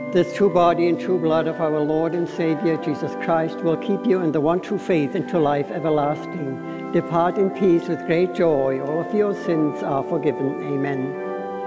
This true body and true blood of our Lord and Savior Jesus Christ will keep you in the one true faith into life everlasting. Depart in peace with great joy. All of your sins are forgiven. Amen.